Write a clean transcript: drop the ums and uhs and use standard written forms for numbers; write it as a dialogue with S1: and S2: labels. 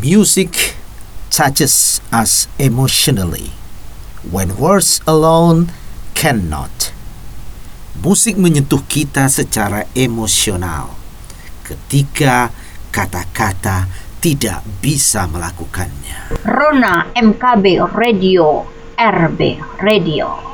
S1: Music touches us emotionally when words alone cannot. Musik menyentuh kita secara emosional ketika kata-kata tidak bisa melakukannya.
S2: Rona MKB Radio, RB Radio.